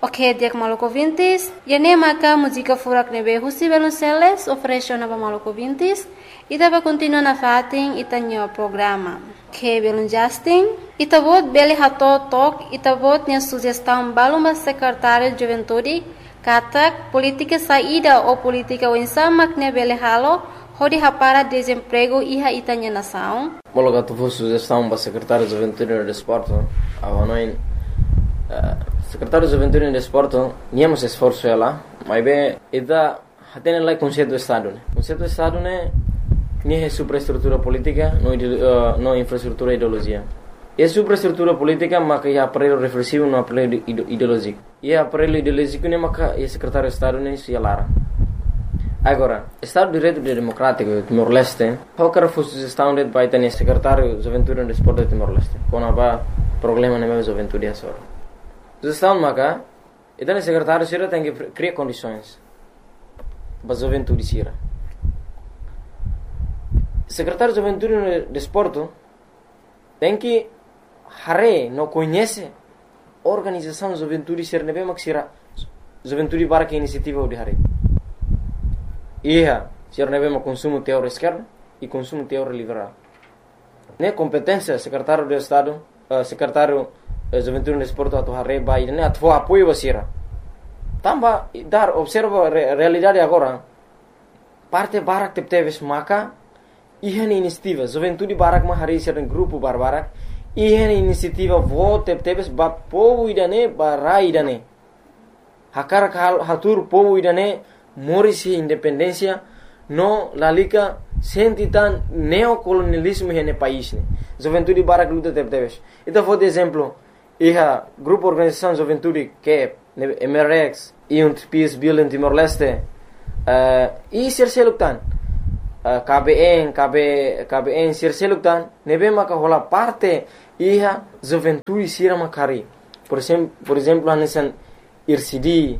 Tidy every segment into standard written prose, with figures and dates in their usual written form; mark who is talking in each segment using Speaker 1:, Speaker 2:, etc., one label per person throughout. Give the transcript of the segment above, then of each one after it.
Speaker 1: Ok, dia maluco vintis. E nem maca música furak nebe husi Velonceles oferece na maluco vintis. E tava continua na fatin e tanho programa. Que belum Justin. E tabot beli hato tok e tabot nya sugestão baluma secretário de juventude katak política saída ou política unsama que beli halo hodi hapara desemprego iha itanya nação.
Speaker 2: Mologa tu sugestão para secretário de juventude e desporto. Avanoin secretário de juventude e desporto niamos esforço ela, mas bem ida hatene lá conceito do estado, né? Conceito do estado né nie superestrutura política, não infraestrutura ideologia. E superestrutura política maka ia aparelho reflexivo no aparelho ideológico. E aparelho ideológico ne maka ia secretário de estado ne se lara. Agora, Estado de Direito Democrático de Timor-Leste, qualquer sugestão de vai ter secretário de juventude e desporto de Timor-Leste. Quando há problema na mesma juventude é só. Sugestão maka, então o secretário sira tem que criar condições para a juventude sira. Secretário de juventude e desporto tem que não conhece a organização de juventude sira nebe mak sira juventude para que iniciativa de hare. Ia, sira nebe mak consumo teor esquerdo e consumo teor liberal. Ne competência secretário de estado, secretário de juventude e desporto atu hare vai ne atu apoio basira. Tamba dar observa realidade agora. Parte barak teves maka ihan inisiativa juventude barak ma hari sira grupo barbarak ihan inisiativa vote teves ba povo idane barai idane hakar hatur povo idane morisi independência no lalika sentitan neocolonialismo hene país ne juventude barak luta teves ita for de exemplo iha grupo organização juventude que MRX e Peace Building Timor-Leste e serseluktan KBN serseluktan nebe maka hola parte iha juventude sira makari por exemplo anesan IRCD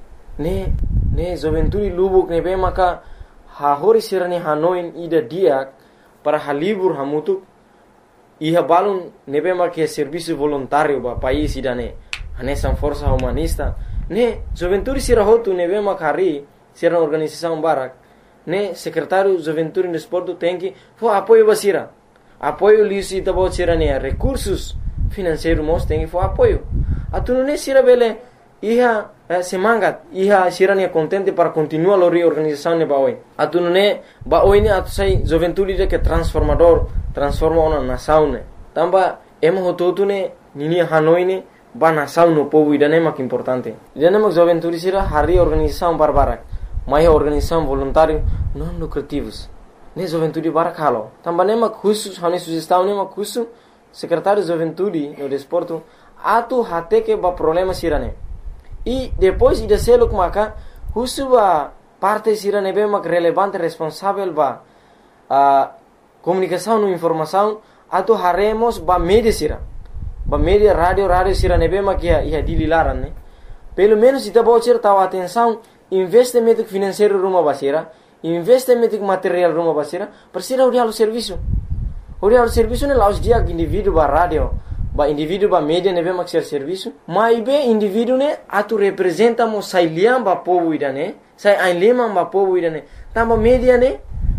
Speaker 2: ne juventude lubuk nebe maka hahori sira ni hanoin ida diak para halibur hamutuk iha balun nebe maka serviço voluntário ba país idane anesan força humanista ne juventude sira hotu nebe makari sira organização barak ne secretário de juventude e desporto tem que apoio basira apoio lisi tabo sira ne recursos financeiros mos tem que apoio atu ne sira bele iha semangat iha sira ne contente para continuar a reorganização ne baoi atu ne baoi ne atu sai juventude de que transforma uma nação ne tamba emo hototu ne nini hanoi ne ba nação no povo idane mak importante idane mak juventude sira hari organização barbarak mais organização voluntário não lucrativos ne juventude barakalo também mak khusus hane sugestão ne mak khusus secretário de juventude no desporto atu hate que ba problema sirane e depois ida seluk maka khusus ba parte sirane be mak relevante responsável ba comunicação no informação atu haremos ba media sira ba media radio sirane be mak ia dililaran ne pelo menos ita bocer tahu atenção investimento financeiro rumah basira, investimento material rumah basira, persira uri halu serviço ne laus dia indivíduo ba radio, ba indivíduo ba media nebe mak ser serviço, mas be indivíduo ne atu representa mo sai liam ba povo idane, sai ainlema ba povo idane, tamba media ne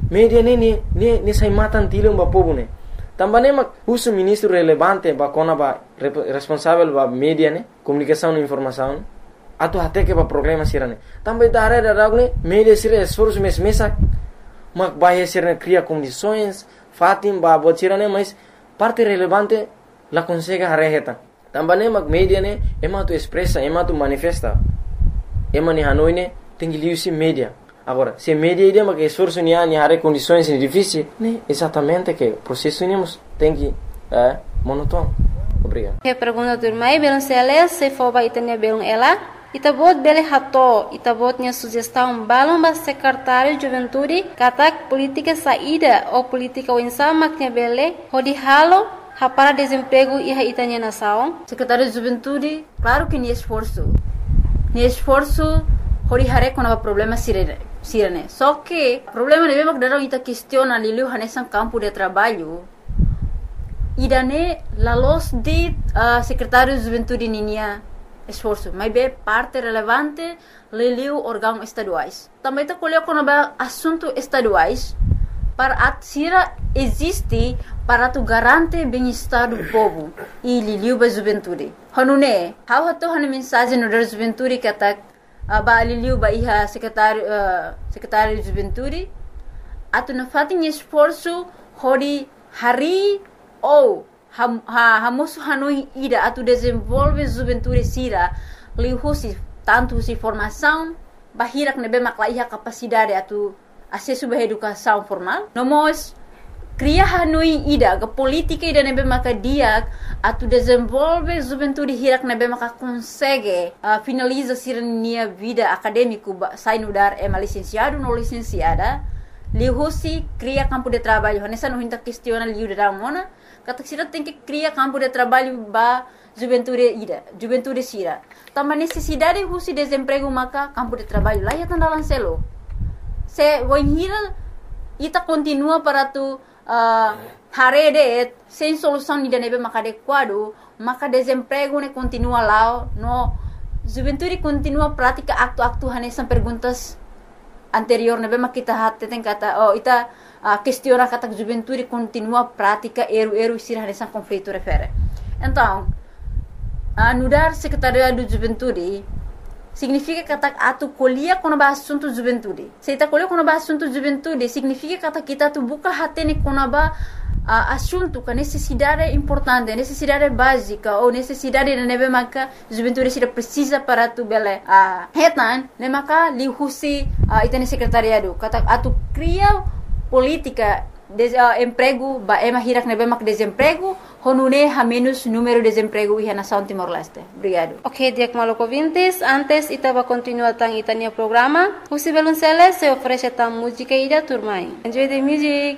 Speaker 2: sai matan tilum ba povo ne. Tamba ne mak usu ministro relevante ba kona ba responsável ba media ne, comunicação e informação. Atu hate que ba problema sirane também da área da ragne media sira esforço mesak mak bahia sirane cria condições fatim ba bot sirane mas parte relevante la consegue hareheta também mak media ne ema tu expressa ema tu manifesta ema ni hanoi ne tem liusi media agora se media ide mak esforço ni hare condições difíceis ne exatamente que processo nemos tem que monótono. Obrigado.
Speaker 1: Que pergunta do irmão Velonceles se for ba itanya belum ela itabot bele hato itabotnya sugestão balon ba secretário de juventude katak política saída ou política unsama que bele hodi halo hapara desemprego e itanya nação
Speaker 3: secretário de juventude claro que ni esforço hori hare kona problema sirene só que problema ne mak darau ita questiona lilu hanesan campo de trabalho idane la los de secretário de juventude ninia esforço, mas é parte relevante leliu órgãos estaduais. Também está colhendo quando assuntos estaduais para a Sira existe para tu garantir bem-estar do povo e liliu ba juventude. Hanune, how hato hanu mensagem no da juventude que atak ba liliu ba iha secretário de juventude atu na fatin esforço hori hari ou hamosu hanui ida atu desenvolve juventude Sira liu husi tanto si formação bahirak nebe makla iha capacidade atu acesso à educação formal. Nós cria hanui ida ke política ida nebe maka dia atu desenvolve juventude hirak nebe maka consegue finaliza sirnia vida acadêmico sai no dar licenciado no licenciada lihusi cria campo de trabalho nessa não hinta questiona liu da mona kata sira tem que cria campo de trabalho ba juventude Sira também necessidade husi desemprego maka campo de trabalho lá ya tanda lancelo se wanhira ita continua para tu harede sem solução ni nebe maka adequado maka desemprego ne continua lá no juventude continua prática aktu hanesan perguntas anterior nebe maka kita hatte tem kata ita questiona kata juventude continua prática eru Sira hanesan conflito refere então anudar secretariado de juventude significa que atu colhia quando ba assunto juventude. Se ta colhia quando ba assunto juventude, significa que kita tu buka hatene quando ba assunto que necessidade importante, necessidade básica ou necessidade de nebe maka juventude Sira precisa para tu bele hetan, ne maka li husi itane secretariado. Kata atu cria política emprego ba hirak nebe mak desemprego honune ha menos número de desemprego e nação Timor-Leste. Obrigado.
Speaker 1: Ok, Diak Maloko Vintes, antes itaba continua tang itania programa. Husi Belunceles se oferece tang música ida turmai. Enjoy the music.